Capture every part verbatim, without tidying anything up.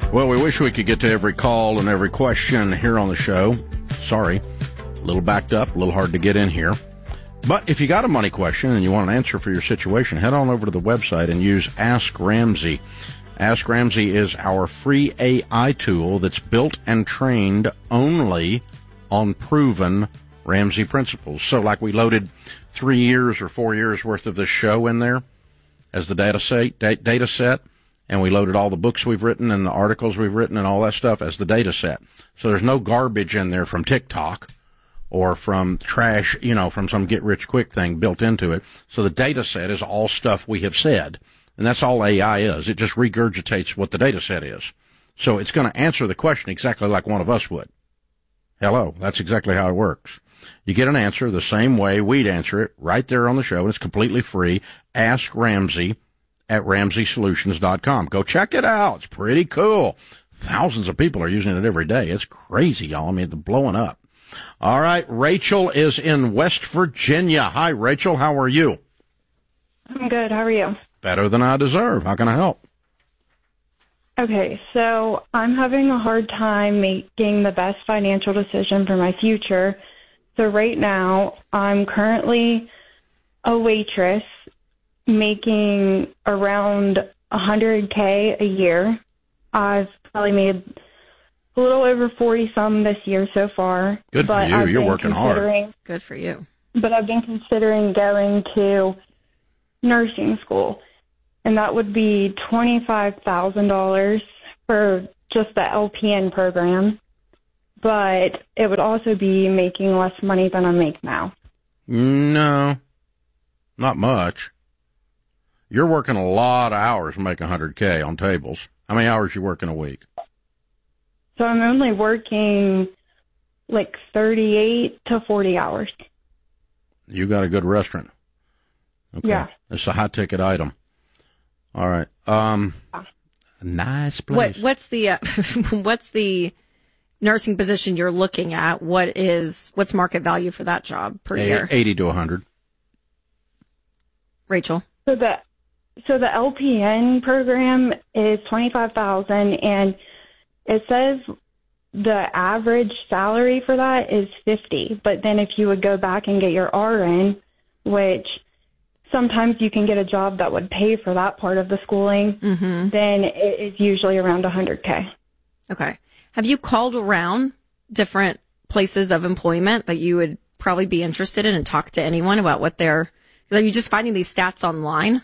Well, we wish we could get to every call and every question here on the show. Sorry, a little backed up, a little hard to get in here. But if you got a money question and you want an answer for your situation, head on over to the website and use Ask Ramsey. Ask Ramsey is our free A I tool that's built and trained only on proven Ramsey principles. So like we loaded three years or four years worth of this show in there as the data set, data set. And we loaded all the books we've written and the articles we've written and all that stuff as the data set. So there's no garbage in there from TikTok or from trash, you know, from some get-rich-quick thing built into it. So the data set is all stuff we have said. And that's all A I is. It just regurgitates what the data set is. So it's going to answer the question exactly like one of us would. Hello, that's exactly how it works. You get an answer the same way we'd answer it right there on the show, and it's completely free. Ask Ramsey at Ramsey Solutions dot com. Go check it out. It's pretty cool. Thousands of people are using it every day. It's crazy, y'all. I mean, they're blowing up. All right, Rachel is in West Virginia. Hi, Rachel. How are you? I'm good. How are you? Better than I deserve. How can I help? Okay, so I'm having a hard time making the best financial decision for my future. So right now, I'm currently a waitress making around one hundred K a year. I've probably made a little over forty some this year so far. Good for but you. I've You're been working hard. Good for you. But I've been considering going to nursing school, and that would be twenty-five thousand dollars for just the L P N program. But it would also be making less money than I make now. No, not much. You're working a lot of hours to make one hundred K on tables. How many hours you work in a week? So I'm only working like thirty-eight to forty hours. You got a good restaurant. Okay. Yeah. It's a high-ticket item. All right. Um, yeah. Nice place. What, what's the uh, what's the nursing position you're looking at? What is what's market value for that job per a- year? eighty to one hundred. Rachel? So the So the L P N program is twenty-five thousand dollars, and it says the average salary for that is fifty. But then if you would go back and get your R N, which sometimes you can get a job that would pay for that part of the schooling, mm-hmm. then it is usually around one hundred K. Okay. Have you called around different places of employment that you would probably be interested in and talk to anyone about what they're, are you just finding these stats online?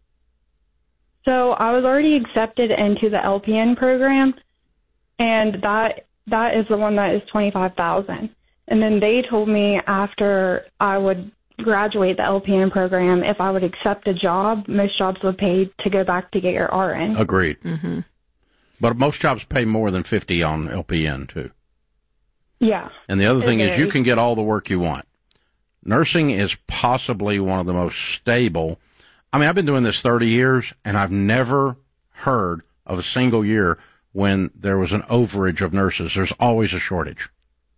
So I was already accepted into the L P N program, and that that is the one that is twenty-five thousand dollars. And then they told me after I would graduate the L P N program, if I would accept a job, most jobs would pay to go back to get your R N. Agreed. Mm-hmm. But most jobs pay more than fifty on L P N, too. Yeah. And the other thing it is you can get all the work you want. Nursing is possibly one of the most stable. I mean, I've been doing this thirty years, and I've never heard of a single year when there was an overage of nurses. There's always a shortage.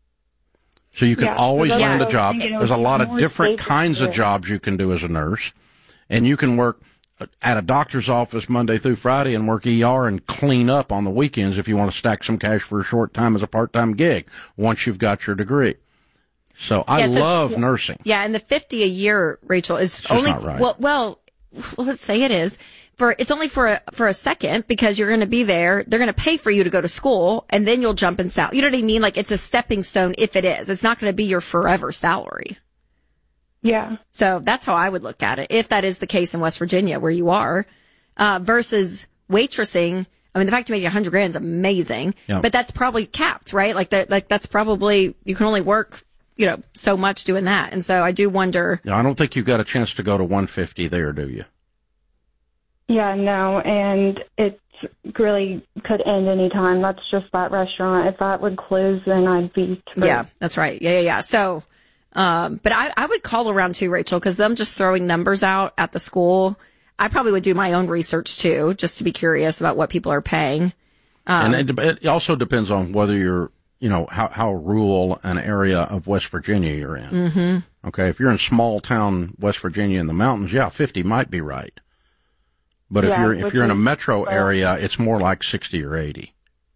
So you can yeah, always so land a job. There's a lot of different kinds here. of jobs you can do as a nurse, and you can work at a doctor's office Monday through Friday and work E R and clean up on the weekends if you want to stack some cash for a short time as a part-time gig once you've got your degree. So I yeah, so, love yeah. nursing. Yeah, and the fifty a year, Rachel, is it's only not right. well, well, well, let's say it is. For it's only for a for a second because you're going to be there. They're going to pay for you to go to school, and then you'll jump in salary. You know what I mean? Like it's a stepping stone. If it is, it's not going to be your forever salary. Yeah. So that's how I would look at it. If that is the case in West Virginia, where you are, uh, versus waitressing. I mean, the fact you make a hundred grand is amazing, yeah. but that's probably capped, right? Like that, like that's probably you can only work, you know, so much doing that. And so I do wonder. I don't think you've got a chance to go to one fifty there, do you? Yeah, no, and it really could end any time. That's just that restaurant. If that would close, then I'd be screwed. Yeah, that's right. Yeah, yeah, yeah. So, um, but I, I would call around too, Rachel, because them just throwing numbers out at the school. I probably would do my own research too, just to be curious about what people are paying. Um, and it, it also depends on whether you're, you know, how, how rural an area of West Virginia you're in. Mm-hmm. Okay, if you're in small town West Virginia in the mountains, yeah, fifty might be right. But if yeah, you're if you're in a metro well, area, it's more like sixty or eighty.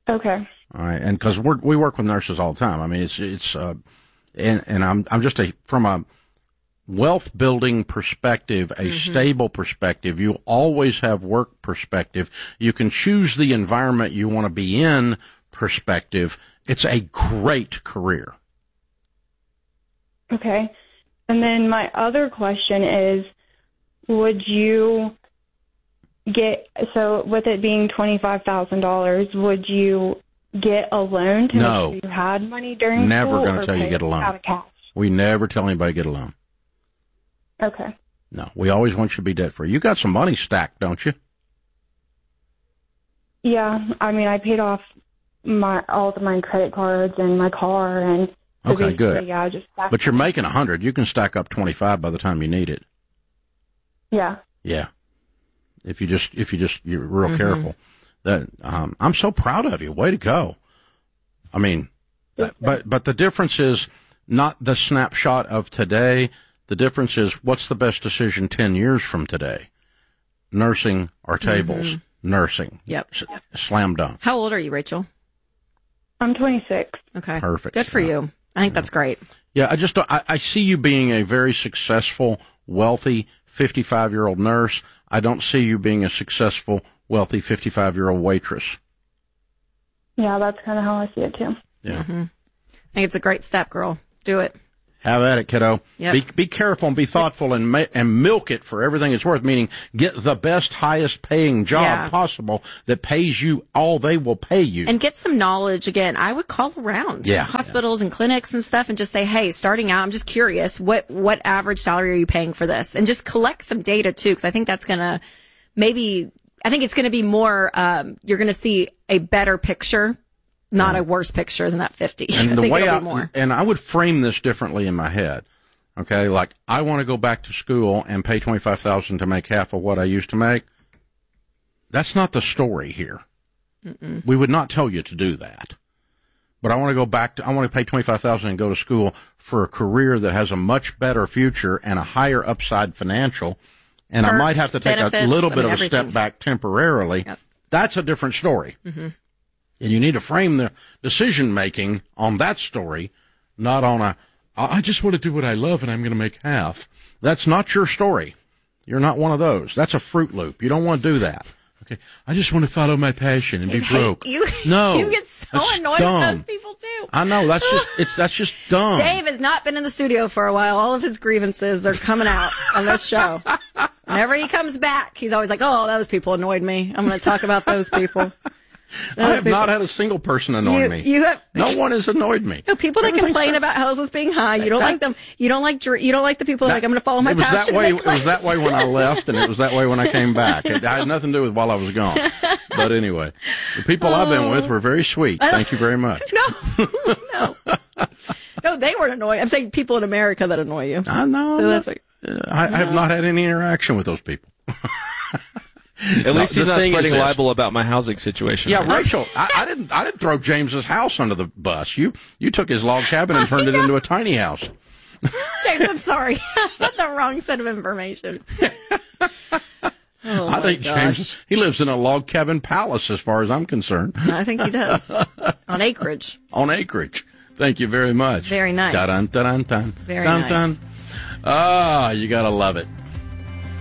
Okay. All right, and because we we work with nurses all the time. I mean, it's it's uh, and and I'm I'm just a from a wealth building perspective, a mm-hmm. stable perspective. You always have work perspective. You can choose the environment you want to be in perspective. It's a great career. Okay, and then my other question is, would you get so with it being twenty five thousand dollars, would you get a loan to no. make sure you had money during never school? Never going to tell you pay get a loan. Out of cash? We never tell anybody get a loan. Okay. No, we always want you to be debt free. You got some money stacked, don't you? Yeah, I mean, I paid off my all of my credit cards and my car, and so okay, good. Yeah, I just stacked but you're making a hundred. You can stack up twenty five by the time you need it. Yeah. Yeah. If you just if you just you're real mm-hmm. careful. That um, I'm so proud of you. Way to go. I mean, that, but but the difference is not the snapshot of today. The difference is what's the best decision ten years from today? Nursing or tables? Mm-hmm. Nursing. Yep. S- slam dunk. How old are you, Rachel? I'm twenty-six. Okay. Perfect. Good for you. I think yeah. that's great. Yeah, I just I, I see you being a very successful, wealthy fifty-five-year-old nurse. I don't see you being a successful, wealthy fifty-five-year-old waitress. Yeah, that's kind of how I see it too. Yeah. Mm-hmm. I think it's a great step, girl. Do it. Have at it, kiddo. Yep. Be be careful and be thoughtful and ma- and milk it for everything it's worth, meaning get the best, highest paying job yeah. possible that pays you all they will pay you. And get some knowledge. Again, I would call around yeah. hospitals yeah. and clinics and stuff and just say, hey, starting out, I'm just curious, what, what average salary are you paying for this? And just collect some data too, because I think that's going to maybe, I think it's going to be more, um, you're going to see a better picture, not yeah. a worse picture than that fifty. And I the think way it'll I, be more. and I would frame this differently in my head. Okay, like I want to go back to school and pay twenty-five thousand dollars to make half of what I used to make. That's not the story here. Mm-mm. We would not tell you to do that. But I want to go back to, I want to pay twenty-five thousand dollars and go to school for a career that has a much better future and a higher upside financial. And Perks, I might have to take benefits, a little bit I mean, of a everything. step back temporarily. Yep. That's a different story. Mm-hmm. And you need to frame the decision making on that story, not on a, I just want to do what I love and I'm going to make half. That's not your story. You're not one of those. That's a Fruit Loop. You don't want to do that. Okay. I just want to follow my passion and be broke. You, no. You get so annoyed dumb. with those people too. I know. That's just, it's, that's just dumb. Dave has not been in the studio for a while. All of his grievances are coming out on this show. Whenever he comes back, he's always like, oh, those people annoyed me. I'm going to talk about those people. Those I have people. not had a single person annoy you, me. You have, no one has annoyed me. No, people that complain about houses being high, you don't that, like them. You don't like you don't like the people that, like I'm going to follow my it was passion. That way, it was that way when I left, and it was that way when I came back. It had nothing to do with while I was gone. But anyway, the people oh. I've been with were very sweet. Thank you very much. No, no, no, they weren't annoying. I'm saying people in America that annoy you. I know. So that's what, I, I have not had any interaction with those people. At least no, he's not spreading libel about my housing situation. Yeah, right? Rachel, I, I didn't. I didn't throw James's house under the bus. You, you took his log cabin and turned it into a tiny house. James, I'm sorry. I had the wrong set of information. Oh I think gosh. James, he lives in a log cabin palace, as far as I'm concerned. I think he does on acreage. On acreage. Thank you very much. Very nice. Dun dun dun dun. Very dun, nice. Dun. Ah, you gotta love it.